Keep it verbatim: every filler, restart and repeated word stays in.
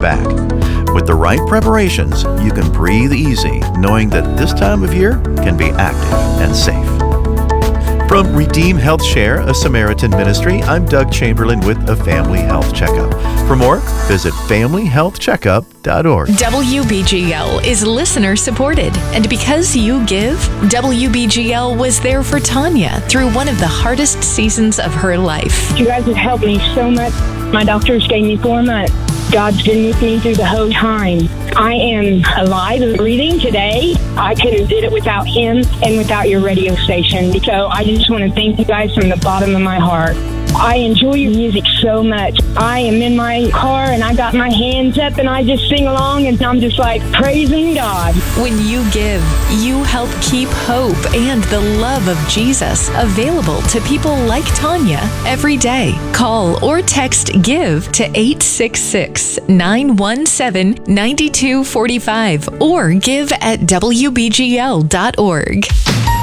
back. With the right preparations, you can breathe easy, knowing that this time of year can be active and safe. From Redeem Health Share, a Samaritan ministry, I'm Doug Chamberlain with a Family Health Checkup. For more, visit family health checkup dot org. W B G L is listener supported, and because you give, W B G L was there for Tanya through one of the hardest seasons of her life. You guys have helped me so much. My doctors gave me four months. God's been with me through the whole time. I am alive and breathing today. I couldn't have did it without him and without your radio station. So I just want to thank you guys from the bottom of my heart. I enjoy your music so much. I am in my car and I got my hands up and I just sing along and I'm just like praising God. When you give, you help keep hope and the love of Jesus available to people like Tanya every day. Call or text GIVE to eight six six, nine one seven, nine two four five or give at W B G L dot org.